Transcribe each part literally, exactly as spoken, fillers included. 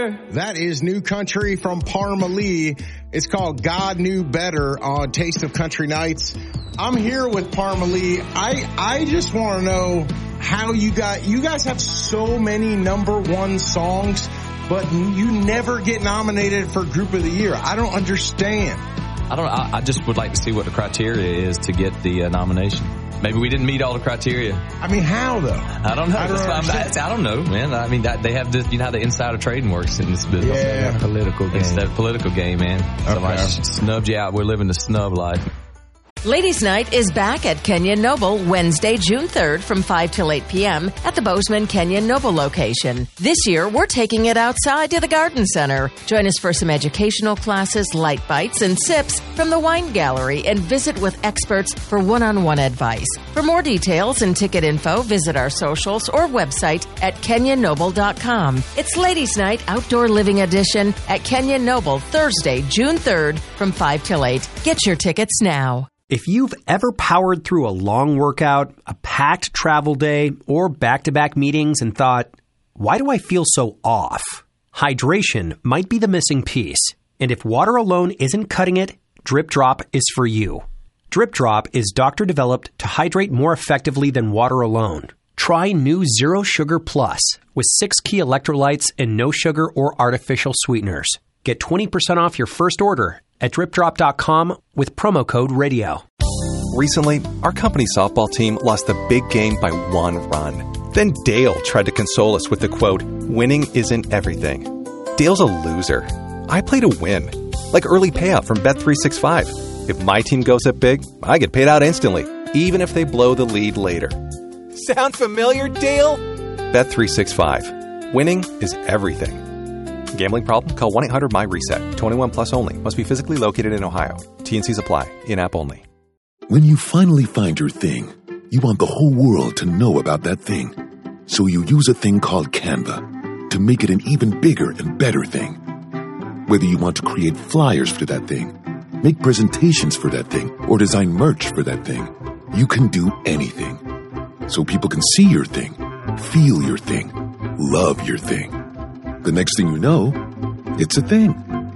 better. That is new country from Parma Lee. It's called God Knew Better on Taste of Country Nights. I'm here with Parma Lee. I, I just want to know how you got, you guys have so many number one songs, but you never get nominated for Group of the Year. I don't understand. I don't. I, I just would like to see what the criteria is to get the uh, nomination. Maybe we didn't meet all the criteria. I mean, how though? I don't know. I don't, That's, I don't know, man. I mean, that, they have this. You know how the insider trading works in this business. Yeah, political game. It's that political game, man. Somebody Okay. snubbed you out. We're living the snub life. Ladies' Night is back at Kenyon Noble Wednesday, June third from five till eight p.m. at the Bozeman Kenyon Noble location. This year, we're taking it outside to the Garden Center. Join us for some educational classes, light bites, and sips from the Wine Gallery and visit with experts for one-on-one advice. For more details and ticket info, visit our socials or website at kenyon noble dot com. It's Ladies' Night Outdoor Living Edition at Kenyon Noble Thursday, June third from five till eight. Get your tickets now. If you've ever powered through a long workout, a packed travel day, or back-to-back meetings and thought, why do I feel so off? Hydration might be the missing piece. And if water alone isn't cutting it, Drip Drop is for you. Drip Drop is doctor-developed to hydrate more effectively than water alone. Try new Zero Sugar Plus with six key electrolytes and no sugar or artificial sweeteners. Get twenty percent off your first order at drip drop dot com with promo code radio. Recently, our company softball team lost the big game by one run. Then Dale tried to console us with the quote, "Winning isn't everything." Dale's a loser. I play to win. Like early payout from Bet three sixty-five. If my team goes up big, I get paid out instantly, even if they blow the lead later. Sound familiar, Dale? Bet three sixty-five. Winning is everything. Gambling problem? Call one eight hundred M Y reset. twenty-one plus only. Must be physically located in Ohio. T and C's apply. In-app only. When you finally find your thing, you want the whole world to know about that thing. So you use a thing called Canva to make it an even bigger and better thing. Whether you want to create flyers for that thing, make presentations for that thing, or design merch for that thing, you can do anything. So people can see your thing, feel your thing, love your thing. The next thing you know, it's a thing.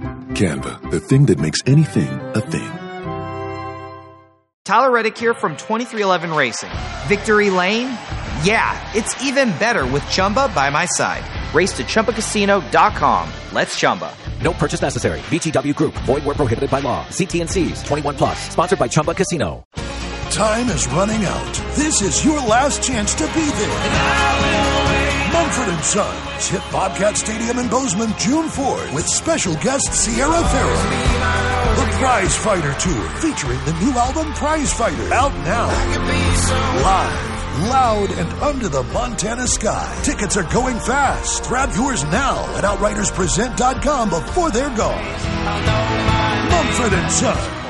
Canva, the thing that makes anything a thing. Tyler Reddick here from twenty-three eleven Racing. Victory Lane? Yeah, it's even better with Chumba by my side. Race to Chumba Casino dot com. Let's Chumba. No purchase necessary. V G W Group. Void where prohibited by law. See T and C's. twenty-one plus. Sponsored by Chumba Casino. Time is running out. This is your last chance to be there. Mumford and Sons hit Bobcat Stadium in Bozeman June fourth with special guest Sierra Farrell. The Prize Fighter Tour featuring the new album Prize Fighter, out now. Live, loud, and under the Montana sky. Tickets are going fast. Grab yours now at outriders present dot com before they're gone. Mumford and Sons.